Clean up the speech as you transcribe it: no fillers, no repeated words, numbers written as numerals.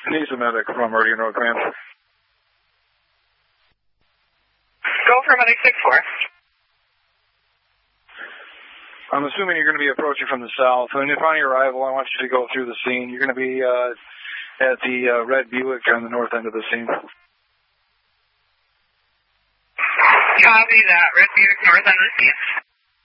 He's a medic from Meridian Road, Grant. Go for medic 6-4. I'm assuming you're going to be approaching from the south. And upon your arrival, I want you to go through the scene. You're going to be at the red Buick on the north end of the scene. Copy that. Red Buick, north end of the scene.